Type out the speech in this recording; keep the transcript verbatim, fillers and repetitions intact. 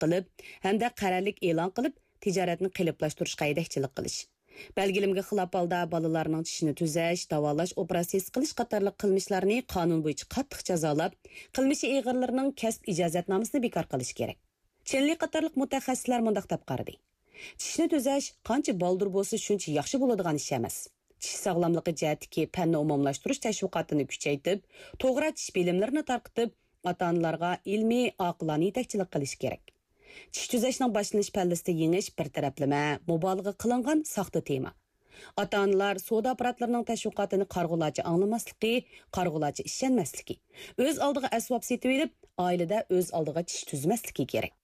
qilib, hamda qarorlik e'lon qilib, tijoratni qiliblaştirishga yetakchilik qilish. Belgilimga xilof holda bolalarning tishini tuzash, davolash operatsiyasi qilish qatorliq qilmishlarni qonun bo'yicha qattiq jazolab, qilmishi ig'irlarning kasb ijozatnomasini bekor qilish kerak. Chinli qatorliq mutaxassislar mundaq deb qaradi. Tishni tuzash qancha baldur bo'lsa shuncha yaxshi bo'ladigan ish emas. Tish sog'lomligi jihatdagi fanni umumlashtirish tashviqotini kuchaytirib, to'g'ri tish bilimlarini tarqitib, ota-onalarga ilmiy, oqilona yetakchilik qilish kerak. Tish tuzashning boshlanish pallasida yengish bir taraflama, mubolag'a qilingan soxta tema. Ota-onalar savdo apparatlarining tashviqotini qarg'ulachi anglamasligi, qarg'ulachi ishonmasligi, o'z oldiga asbob setib olib, oilada o'z oldiga tish tuzmasligi kerak.